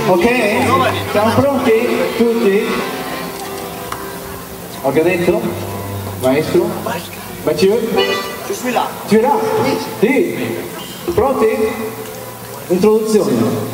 Ok? Siamo pronti? Tutti? Ho detto? Maestro? Mathieu? Tu es là? Sì. Pronti? Introduzione.